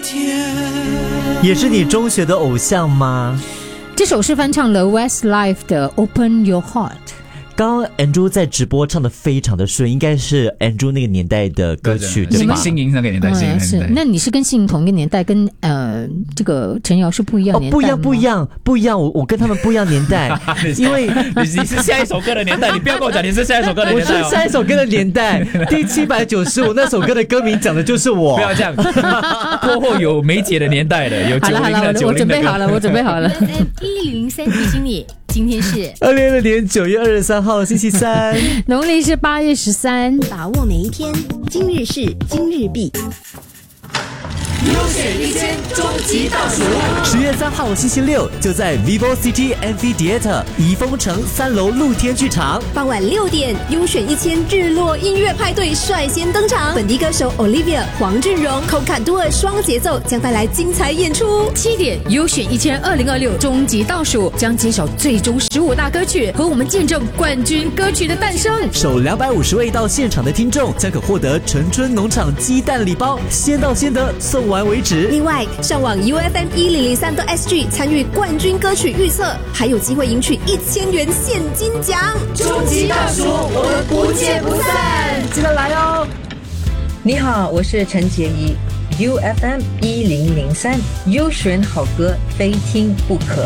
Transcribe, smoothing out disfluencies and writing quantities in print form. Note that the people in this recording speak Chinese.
也是你中学的偶像吗？ 这首是翻唱了 Westlife 的 Open Your Heart。 刚刚 Andrew 在直播唱的非常的顺，应该是 Andrew 那个年代的歌曲，对吧？ 新营那个年代， 是。那你是跟信同一个年代，跟这个陈瑶是不一样年代吗？ 不一样，我跟他们不一样年代，因为你是下一首歌的年代，你不要跟我讲你是下一首歌的年代。 我是下一首歌的年代，第795那首歌的歌名讲的就是我。 不要这样，过后有梅姐的年代的，有90的。 好了，我准备好了。 FM103提醒你，今天是 2022年9月23号星期三， 农历是8月13， 把握每一天，今日事今日毕。 优选1000终极倒数 10月3号星期六，就在 Vivo City Amphitheatre 怡丰城3楼露天剧场， 傍晚6点，优选1000日落音乐派对率先登场，本地歌手 Olivia、黄俊荣、Coca Duo 双节奏将带来精彩演出。 7点，优选1000 2026终极倒数将揭晓最终15大歌曲，和我们见证冠军歌曲的诞生。 首250位到现场的听众将可获得陈春农场鸡蛋礼包，先到先得，送完为止。 另外，上网 UFM1003.SG 参与冠军歌曲预测，还有机会赢取1000元现金奖。 终极倒数，我们不见不散， 记得来哦！ 你好，我是陈洁仪 ，UFM1003，优选好歌，非听不可。